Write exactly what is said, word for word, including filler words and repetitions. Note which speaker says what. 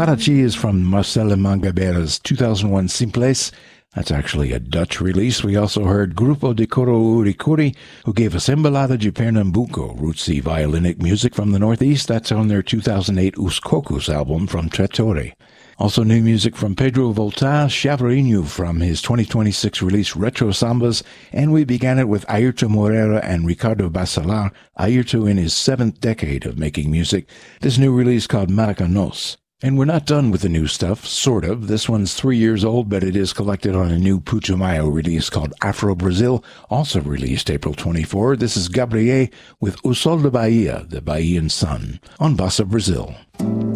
Speaker 1: Parachi is from Marcela Mangabeira's two thousand one Simples. That's actually a Dutch release. We also heard Grupo de Coro Uricuri, who gave us Embalada de Pernambuco, rootsy violinic music from the Northeast. That's on their two thousand eight Os Cocos album from Trattori. Also new music from Pedro Volta, Chaveirinho from his twenty twenty-six release Retro Sambas, and we began it with Ayrton Moreira and Ricardo Bacelar, Ayrton in his seventh decade of making music, this new release called Maracanos. And we're not done with the new stuff, sort of. This one's three years old, but it is collected on a new Putumayo release called Afro Brazil, also released April twenty-fourth. This is Gabriel with O Sol da Bahia, the Bahian Sun, on Bossa Brazil.